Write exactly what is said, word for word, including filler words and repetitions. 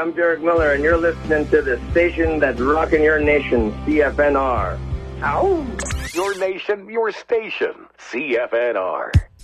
I'm Derek Miller, and you're listening to the station that's rocking your nation, C F N R. Ow! Your nation, your station, C F N R.